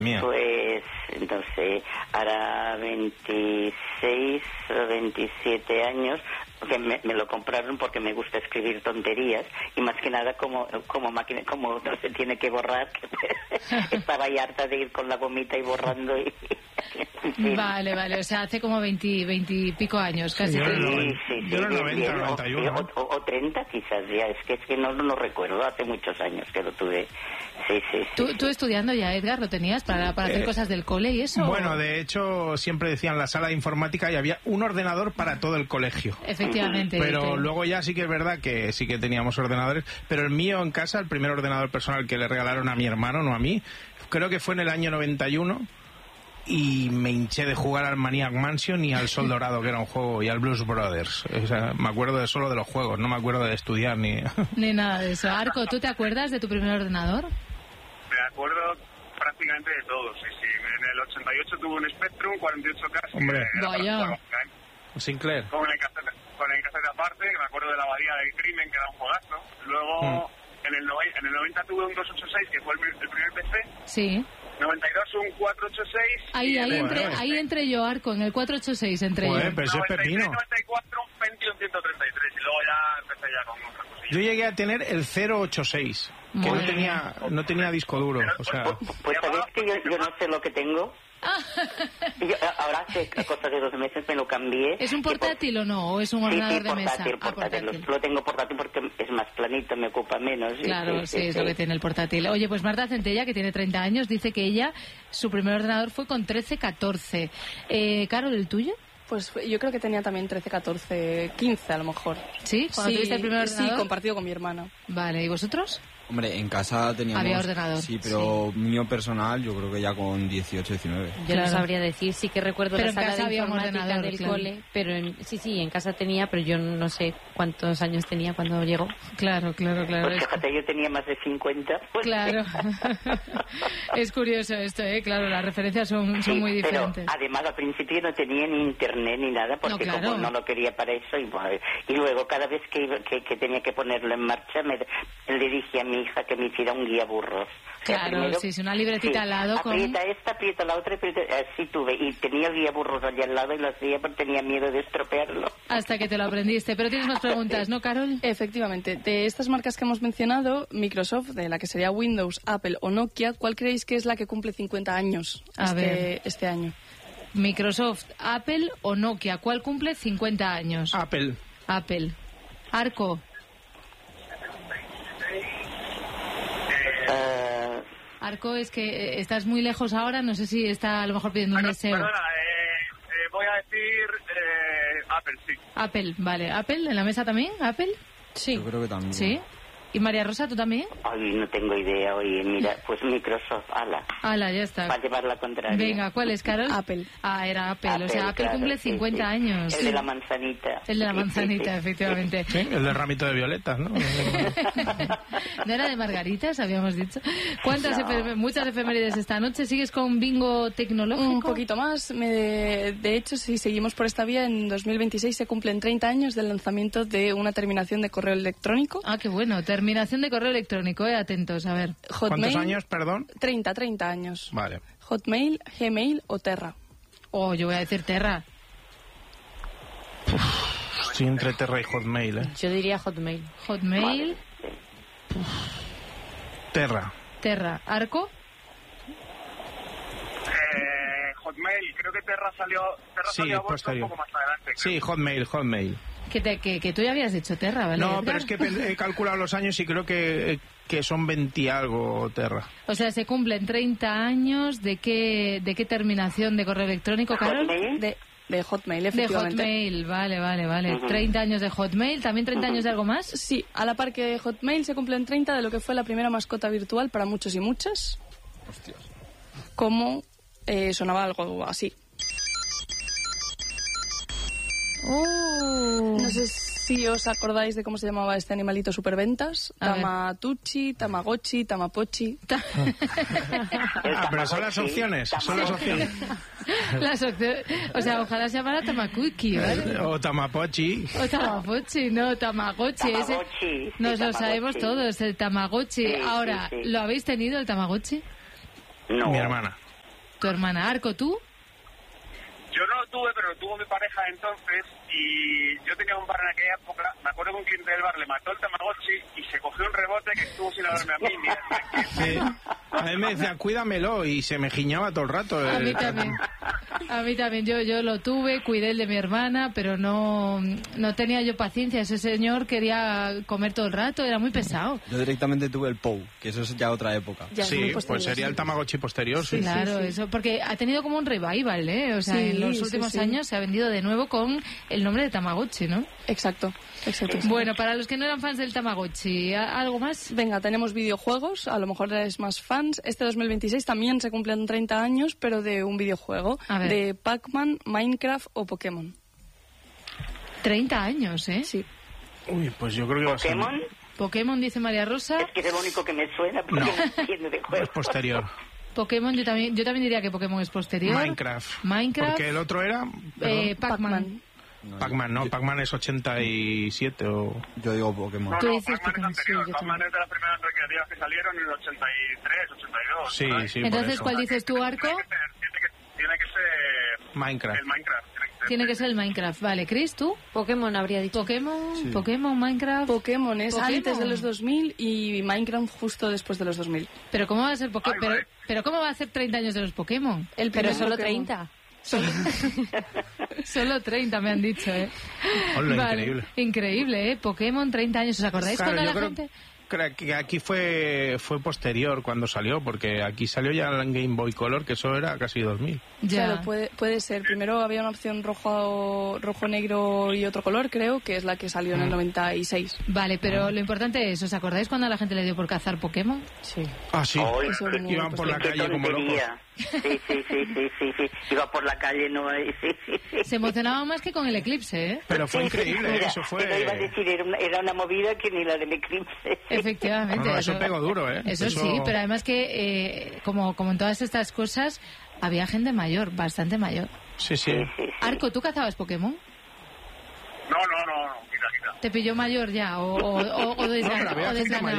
Pues, entonces, hará 26 o 27 años que me lo compraron porque me gusta escribir tonterías y más que nada como máquina, como no se tiene que borrar, que estaba ya harta de ir con la gomita y borrando y... Sí. Vale, o sea, hace como 20 y pico años, casi. Sí, yo era 90, 91. O 30 quizás, ya, es que no recuerdo, hace muchos años que lo tuve. Sí. ¿Tú estudiando ya, Edgar, lo tenías para hacer cosas del cole y eso? Bueno, de hecho, siempre decían la sala de informática y había un ordenador para todo el colegio. Efectivamente. Pero luego ya sí que es verdad que sí que teníamos ordenadores, pero el mío en casa, el primer ordenador personal que le regalaron a mi hermano, no a mí, creo que fue en el año 91. Y me hinché de jugar al Maniac Mansion y al Sol Dorado, que era un juego, y al Blues Brothers. O sea, me acuerdo solo de los juegos, no me acuerdo de estudiar ni nada de eso. Arco, ¿tú te acuerdas de tu primer ordenador? Me acuerdo prácticamente de todo, sí. En el 88 tuve un Spectrum 48K. Hombre, vaya. Sinclair. Con el cassette aparte, me acuerdo de la Abadía del Crimen, que era un juegazo. Luego, en el 90 tuve un 286, que fue el primer PC. Sí. 92 un 486. Ahí entré yo, Arco, en el 486 entré yo. Pero ese es pepino. 94 un Pentium 133 y luego ya empecé ya con otras cosillas. Yo llegué a tener el 086, que no tenía disco duro. O sea... Pues sabéis que yo no sé lo que tengo. Ahora hace cosa de 2 meses me lo cambié. ¿Es un portátil o no? ¿O es un ordenador de mesa? Portátil. Lo tengo portátil porque es más planito, me ocupa menos. Claro, sí, es lo que tiene el portátil. Oye, pues Marta Centella, que tiene 30 años, dice que ella, su primer ordenador fue con 13-14. Carol, ¿el tuyo? Pues yo creo que tenía también 13, 14, 15 a lo mejor. ¿Sí? ¿Cuando tuviste el primer ordenador? Sí, compartido con mi hermana. Vale, ¿y vosotros? Hombre, en casa teníamos... Había ordenador. Sí, pero mío personal, yo creo que ya con 18, 19. Yo no sabría decir, sí que recuerdo pero la sala de informática del claro. cole, pero en casa tenía, pero yo no sé cuántos años tenía cuando llegó. Claro. Pues fíjate, yo tenía más de 50. Pues claro. Es curioso esto, claro, las referencias son muy diferentes. Pero además al principio no tenía ni internet ni nada, porque como no lo quería para eso, y luego cada vez que tenía que ponerlo en marcha, le dije a mi hija que me hiciera un guía burros. Claro, primero, sí, una libretita al lado. Aprieta la otra, así tuve. Y tenía el guía burros allá al lado y lo hacía porque tenía miedo de estropearlo. Hasta que te lo aprendiste. Pero tienes más preguntas, ¿no, Carol? Efectivamente. De estas marcas que hemos mencionado, Microsoft, de la que sería Windows, Apple o Nokia, ¿cuál creéis que es la que cumple 50 años este año? Microsoft, Apple o Nokia, ¿cuál cumple 50 años? Apple. Arco. Arco, es que estás muy lejos ahora, no sé si está a lo mejor pidiendo un deseo. Perdona, voy a decir Apple, sí. Apple, vale. ¿Apple en la mesa también? ¿Apple? Sí. Yo creo que también. ¿Sí? ¿Y María Rosa, tú también? Ay, no tengo idea. Oye, mira, pues Microsoft, ala, ya está. Para llevar la contraria. Venga, ¿cuál es, Carol? Apple. Era Apple. O sea, Apple claro, cumple 50 años. El de la manzanita. El de la manzanita, efectivamente. Sí, el del ramito de violetas, ¿no? ¿No era de margaritas, habíamos dicho? Muchas efemérides esta noche. ¿Sigues con bingo tecnológico? Un poquito más. De hecho, si seguimos por esta vía, en 2026 se cumplen 30 años del lanzamiento de una terminación de correo electrónico. Ah, qué bueno. Terminación de correo electrónico, atentos, a ver. Hotmail, ¿cuántos años, perdón? 30 años. Vale. Hotmail, Gmail o Terra. Yo voy a decir Terra. Estoy entre Terra y Hotmail, Yo diría Hotmail. Hotmail. Terra. ¿Arco? Hotmail, creo que Terra salió a bolsa un poco más adelante. Sí, Hotmail. Que tú ya habías dicho Terra, ¿vale? No, pero es que he calculado los años y creo que son 20 y algo Terra. O sea, se cumplen 30 años de qué terminación de correo electrónico, Carol? De Hotmail, efectivamente. De Hotmail, vale. 30 años de Hotmail, ¿también 30 años de algo más? Sí, a la par que Hotmail se cumplen 30 de lo que fue la primera mascota virtual para muchos y muchas. Hostias. Como sonaba algo así. No sé si os acordáis de cómo se llamaba este animalito superventas. Tamatuchi, Tamagotchi, Tamapochi. Pero son las opciones. O sea, ojalá se llamara Tamakuki, ¿vale? O Tamapochi. No, Tamagotchi. Nos lo sabemos todos, el Tamagotchi. Ahora, ¿lo habéis tenido el Tamagotchi? No. Mi hermana. tu hermana. Arco, ¿tú? Yo no lo tuve, pero lo tuvo mi pareja entonces, y yo tenía un bar en aquella época, me acuerdo que un cliente del bar le mató el Tamagotchi y se cogió un rebote que estuvo sin darme a mí. Sí. A mí me decía, cuídamelo, y se me giñaba todo el rato. A mí también. A mí también. Yo lo tuve, cuidé el de mi hermana, pero no tenía yo paciencia. Ese señor quería comer todo el rato, era muy pesado. Yo directamente tuve el POU, que eso es ya otra época. Ya Sí, pues sería el Tamagotchi posterior. Sí. Claro, eso, porque ha tenido como un revival, ¿eh? O sea, en los últimos años se ha vendido de nuevo con el nombre de Tamagotchi, ¿no? Exacto. Bueno, para los que no eran fans del Tamagotchi, ¿algo más? Venga, tenemos videojuegos, a lo mejor eres más fans. Este 2026 también se cumplen 30 años, pero de un videojuego, de Pac-Man, Minecraft o Pokémon. 30 años, ¿eh? Sí. Uy, pues yo creo que va a ser... Pokémon, dice María Rosa. Es que es el único que me suena, porque no entiendo de juego. Es posterior. Pokémon, yo también diría que Pokémon es posterior. Minecraft. Porque el otro era... Pac-Man. Pac-Man, no, Pac-Man es 87 o... Yo digo Pokémon. Tú dices Pac-Man es anterior, sí, Pac-Man es de las primeras recreativas que salieron en el 83, 82. Sí, ¿sabes? sí, Entonces, por eso. ¿cuál dices tú, Arco? Tiene que ser... Minecraft. El Minecraft. Tiene que ser el Minecraft. Vale, Chris, ¿tú? Pokémon habría dicho. Pokémon, Minecraft... Pokémon es Pokémon. antes de los 2000 y Minecraft justo después de los 2000. Pero ¿cómo va a ser Pokémon? Pero ¿cómo va a ser 30 años de los Pokémon? El Pero primer solo Pokémon. 30. Solo 30 me han dicho, ¿eh? Hola, increíble. Increíble, ¿eh? Pokémon, 30 años. ¿Os acordáis Claro, cuando yo la creo gente...? que aquí fue posterior cuando salió, porque aquí salió ya en Game Boy Color, que eso era casi 2000. Ya. Claro, puede ser. Primero había una opción rojo, negro y otro color, creo, que es la que salió en el 96. Vale, pero lo importante es, ¿os acordáis cuando a la gente le dio por cazar Pokémon? Sí. Ah, sí. Eso era muy Iban por la Qué calle como locos. tontería. Sí. Iba por la calle, no... Sí. Se emocionaba más que con el eclipse, ¿eh? Pero fue increíble, Mira, eso fue... Te lo iba a decir, era una movida que ni la del eclipse. Efectivamente. No, eso pegó duro, ¿eh? Eso sí, pero además que, como en todas estas cosas, había gente mayor, bastante mayor. Sí. Arco, ¿tú cazabas Pokémon? No, quita. ¿Te pilló mayor ya? ¿O desganado?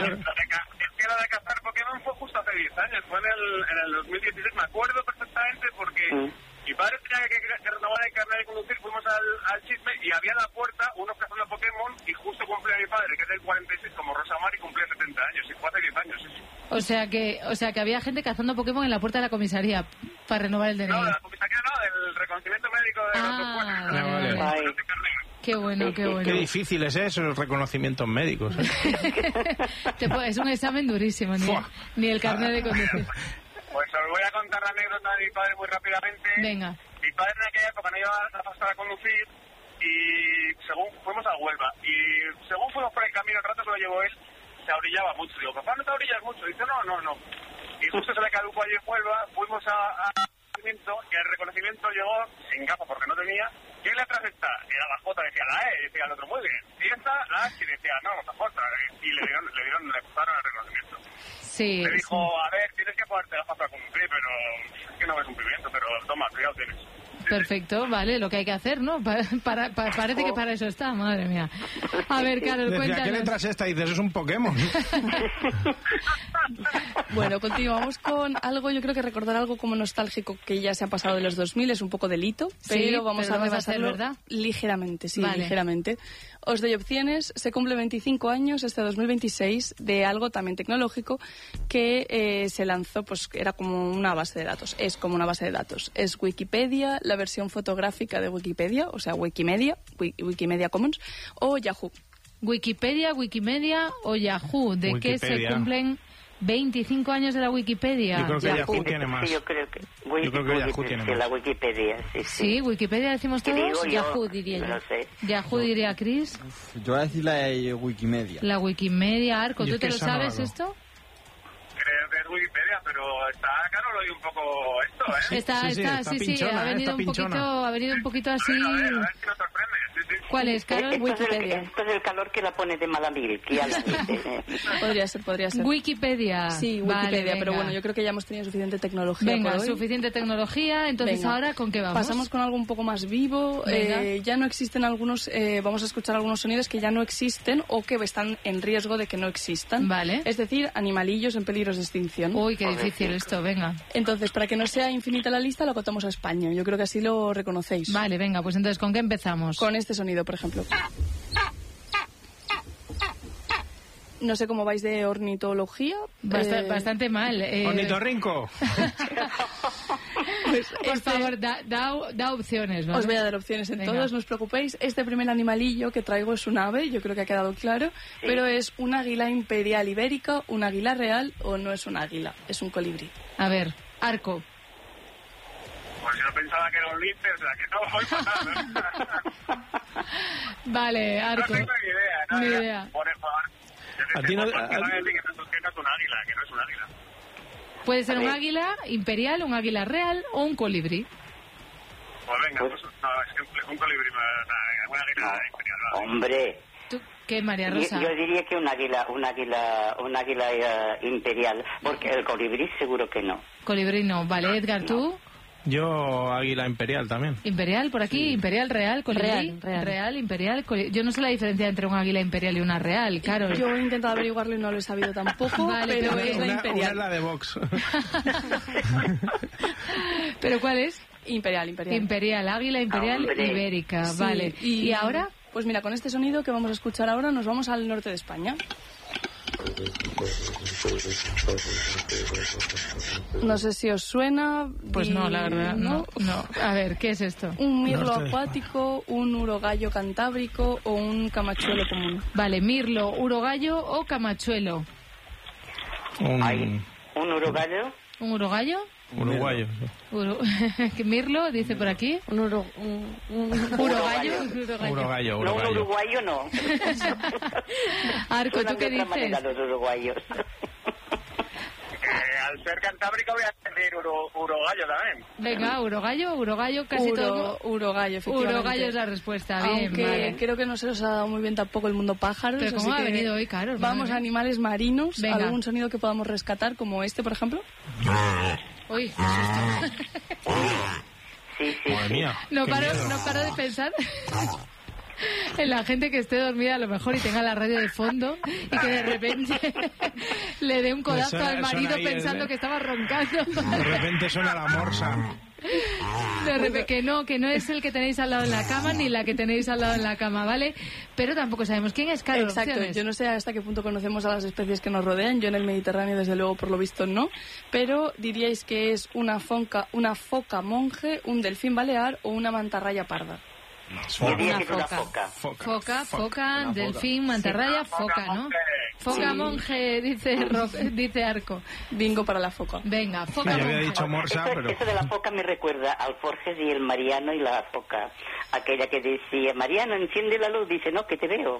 Lo de cazar Pokémon fue justo hace 10 años, fue en el 2016, me acuerdo perfectamente porque mi padre tenía que renovar el carnet de conducir, fuimos al chisme y había en la puerta unos cazando Pokémon y justo cumplía mi padre, que es del 46, como Rosa Mar, y cumplía 70 años, y fue hace 10 años, sí. O sea que había gente cazando Pokémon en la puerta de la comisaría para renovar el DNI. No, de la comisaría no, del reconocimiento médico de los vale. Qué bueno. Qué difícil es eso, los reconocimientos médicos. Es un examen durísimo, ni el carnet de conducir. Pues os voy a contar la anécdota de mi padre muy rápidamente. Venga. Mi padre en aquella época no llevaba la pasta para conducir y según fuimos a Huelva y según fuimos por el camino, el rato que lo llevó él, se orillaba mucho. Digo, papá, ¿no te orillas mucho? Dice, no. Y justo se le caducó allí en Huelva, fuimos a reconocimiento y el reconocimiento llegó sin gafas porque no tenía. ¿Qué letra está? Era la J, decía la E, decía el otro muy bien. Y esta, la H, decía no, la J. Y le pasaron el reconocimiento. Sí. Le dijo, a ver, tienes que ponerte la para cumplir, pero es que no es cumplimiento, pero toma, cuidado tienes. Perfecto, vale, lo que hay que hacer, ¿no? Parece que para eso está, madre mía. A ver, Carol, cuéntanos. ¿Qué letra es esta? Dices, es un Pokémon. Bueno, continuamos con algo, yo creo que recordar algo como nostálgico que ya se ha pasado de los 2000 es un poco delito, pero vamos a repasarlo, ¿verdad? Ligeramente, sí, vale. Ligeramente. Os doy opciones. Se cumple 25 años este 2026 de algo también tecnológico que se lanzó, pues era como una base de datos. Es como una base de datos. Es Wikipedia, la versión fotográfica de Wikipedia, o sea, Wikimedia Commons, o Yahoo. Wikipedia o Yahoo. ¿De qué se cumplen 25 años de la Wikipedia? Yo creo que Yahoo tiene más. Yo creo que Yahoo tiene más. La Wikipedia, sí. Sí, Wikipedia decimos todos. Yahoo diría yo. No sé. Yahoo diría Chris. Yo voy a decir la Wikimedia. La Wikimedia, Arco, ¿tú te lo sabes no esto? Creo que es Wikipedia, pero está claro, lo oí un poco esto, ¿eh? Está, pinchona, ha venido un poquito así. A ver si nos sorprende, sí. ¿Cuál es, Carol? Wikipedia. Esto es el calor que la pone de Malamil. Podría ser. Wikipedia. Sí, Wikipedia, pero bueno, yo creo que ya hemos tenido suficiente tecnología. Venga, por hoy. suficiente tecnología. Entonces, ¿ahora con qué vamos? Pasamos con algo un poco más vivo. Ya no existen algunos, vamos a escuchar algunos sonidos que ya no existen o que están en riesgo de que no existan. Vale. Es decir, animalillos en peligros de extinción. Uy, qué difícil esto, venga. Entonces, para que no sea infinita la lista, lo acotamos a España. Yo creo que así lo reconocéis. Vale, venga, pues entonces, ¿con qué empezamos? Con este sonido, por ejemplo. No sé cómo vais de ornitología. Bastante mal. Ornitorrinco. Pues por favor, da opciones, ¿vale? Os voy a dar opciones en todos, no os preocupéis. Este primer animalillo que traigo es un ave, yo creo que ha quedado claro, pero es un águila imperial ibérica, un águila real o no es un águila, es un colibrí. A ver, Arco. Pues yo pensaba que era un lince, o sea que no voy pasando. Vale, Arco. No tengo ni idea. Por favor. A ti no... Que no es un águila, que no es un águila. Puede ser un águila imperial, un águila real o un colibrí. Pues venga, no, es que un colibrí, un águila imperial. ¿Vale? Hombre. ¿Tú qué, María Rosa? Yo diría que un águila imperial, porque el colibrí seguro que no. Colibrí no. Vale, Edgar, ¿tú? Yo, águila imperial también. ¿Imperial por aquí? Sí. ¿Imperial, real, colibrí? Real, imperial, yo no sé la diferencia entre un águila imperial y una real, claro. Yo he intentado averiguarlo y no lo he sabido tampoco, vale, pero es la imperial. Una es la de Vox. ¿Pero cuál es? Imperial. Imperial, águila imperial ibérica, sí. Vale. ¿Y ahora? Pues mira, con este sonido que vamos a escuchar ahora nos vamos al norte de España. No sé si os suena. Pues no, la verdad, no. A ver, ¿qué es esto? Un mirlo acuático, un urogallo cantábrico o un camachuelo común. Vale, mirlo, urogallo o camachuelo. ¿Un urogallo? ¿Un urogallo? Uruguayo. Mirlo, dice por aquí. Un urogallo. Urogallo. No, un uruguayo no. Arco, ¿tú qué dices? Los uruguayos. Al ser cantábrico voy a decir urogallo también. Venga, urogallo, casi todo. Urogallo, efectivamente. Urogallo es la respuesta, bien. Aunque vale. creo que no se os ha dado muy bien tampoco el mundo pájaros. Pero ¿cómo ha venido hoy, Carol? Vamos a animales marinos. Venga. ¿Algún sonido que podamos rescatar, como este, por ejemplo? Uy, qué susto. Sí. Madre mía. No paro de pensar en la gente que esté dormida a lo mejor y tenga la radio de fondo y que de repente le dé un codazo al marido pensando que estaba roncando. De repente suena la morsa. De repente, que no es el que tenéis al lado en la cama ni la que tenéis al lado en la cama, ¿vale? Pero tampoco sabemos quién es, Carol. Exacto, opciones. Yo no sé hasta qué punto conocemos a las especies que nos rodean. Yo en el Mediterráneo, desde luego, por lo visto, no. Pero diríais que es una foca monje, un delfín balear o una mantarraya parda. Foca, delfín, mantarraya, foca, ¿no? Foca monje, dice Arco. Bingo para la foca. Venga, foca yo monje. había dicho morsa, pero... Eso de la foca me recuerda al Forges y el Mariano y la foca. Aquella que decía, Mariano, enciende la luz. Dice, no, que te veo.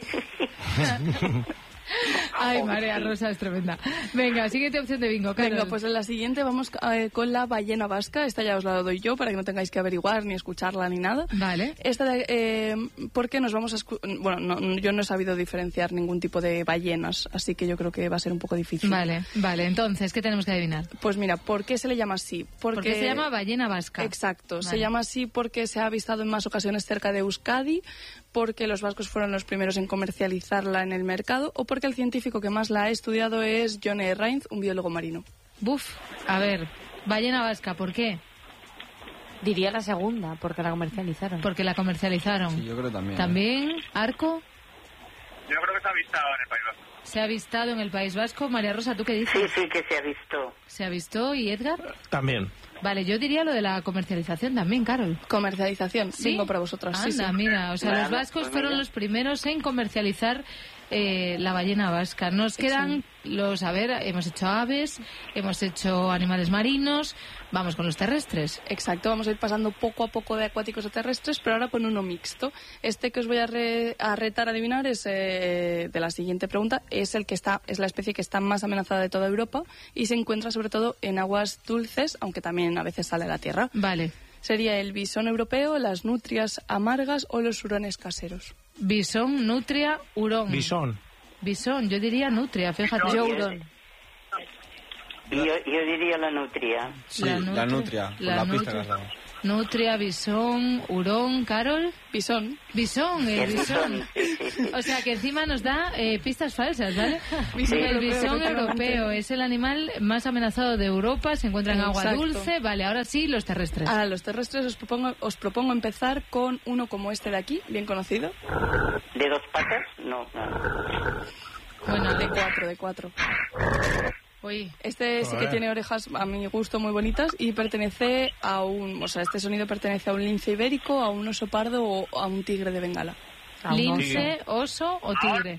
Ay, María Rosa es tremenda. Venga, siguiente opción de bingo, Carol. Venga, pues en la siguiente vamos con la ballena vasca. Esta ya os la doy yo para que no tengáis que averiguar ni escucharla ni nada. Vale. Esta porque nos vamos a... yo no he sabido diferenciar ningún tipo de ballenas, así que yo creo que va a ser un poco difícil. Vale. Entonces, ¿qué tenemos que adivinar? Pues mira, ¿por qué se le llama así? Porque se llama ballena vasca. Exacto. Vale. Se llama así porque se ha avistado en más ocasiones cerca de Euskadi, porque los vascos fueron los primeros en comercializarla en el mercado o porque el científico que más la ha estudiado es John E. Reinth, un biólogo marino. Buf, a ver, ballena vasca, ¿por qué? Diría la segunda, porque la comercializaron. Porque la comercializaron. Sí, yo creo también. ¿También? ¿Arco? Yo creo que se ha avistado en el País Vasco. Se ha avistado en el País Vasco. María Rosa, ¿tú qué dices? Sí, que se ha visto. ¿Se ha visto? ¿Y Edgar? También. Vale, yo diría lo de la comercialización también, Carol. Comercialización, ¿Sí? Bingo para vosotras. Anda, sí. Mira, o sea, Claro, los vascos pues fueron mira. los primeros en comercializar la ballena vasca. Nos quedan hemos hecho aves, hemos hecho animales marinos, vamos con los terrestres. Exacto, vamos a ir pasando poco a poco de acuáticos a terrestres, pero ahora con uno mixto. Este que os voy a retar a adivinar es de la siguiente pregunta, es la especie que está más amenazada de toda Europa y se encuentra sobre todo en aguas dulces, aunque también a veces sale a la tierra. Vale. Sería el bisón europeo, las nutrias amargas o los hurones caseros. Bisón, nutria, hurón. Bisón, yo diría nutria, fíjate. Yo hurón. Yo diría la nutria. Sí, la nutria, por la pista que has dado. Nutria, bisón, hurón, Carol. Bisón. Bisón, el bisón. O sea que encima nos da pistas falsas, ¿vale? El bisón europeo es el animal más amenazado de Europa, se encuentra en agua dulce. Vale, ahora sí, los terrestres. Ahora, los terrestres os propongo empezar con uno como este de aquí, bien conocido. ¿De 2 patas? No. Bueno, de cuatro. Uy. Este sí que tiene orejas, a mi gusto, muy bonitas y pertenece a este sonido pertenece a un lince ibérico, a un oso pardo o a un tigre de Bengala. ¿Lince, oso o tigre?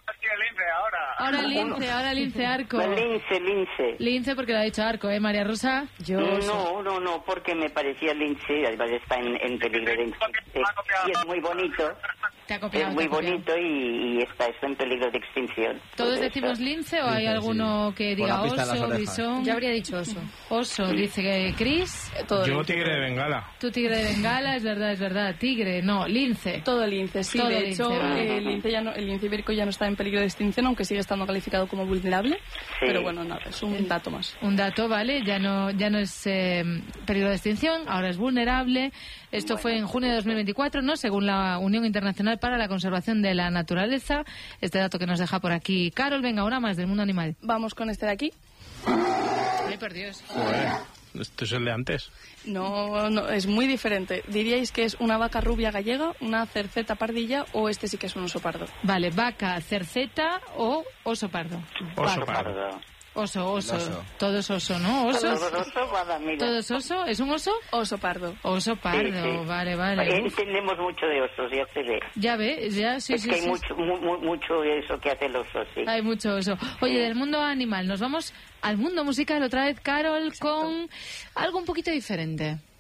Ahora lince, arco. Lince, porque lo ha dicho arco, María Rosa. No, porque me parecía lince, además está en peligro de extinción. Y es muy bonito. Es muy bonito y está en peligro de extinción. ¿Todos decimos lince o hay alguno que diga oso, bisón? Yo habría dicho oso. Oso, dice que Cris. Yo tigre de Bengala. Tú tigre de Bengala, es verdad. Tigre, no, lince. Todo lince, sí. Todo de hecho, lince, el lince ibérico ya no está en peligro de extinción, aunque sigue estando calificado como vulnerable. Sí. Pero bueno, nada, es un dato más. Un dato, ¿vale? Ya no es peligro de extinción, ahora es vulnerable. Esto fue en junio de 2024, ¿no? Según la Unión Internacional para la Conservación de la Naturaleza. Este dato que nos deja por aquí Carol. Venga, una más del mundo animal. Vamos con este de aquí. Ay, por Dios. Joder, ¿esto es el de antes? No, es muy diferente. ¿Diríais que es una vaca rubia gallega, una cerceta pardilla o este sí que es un oso pardo? Vale, vaca, cerceta o oso pardo. Oso pardo. Oso. Todo es oso, ¿no? ¿Osos? ¿Todo es oso? ¿Es un oso? Oso pardo. Oso pardo, sí. Vale. Entendemos mucho de osos, ya se ve. Ya ve, sí. Es que hay mucho eso que hace el oso, sí. Hay mucho oso. Oye, del mundo animal, nos vamos al mundo musical otra vez, Carol, con algo un poquito diferente.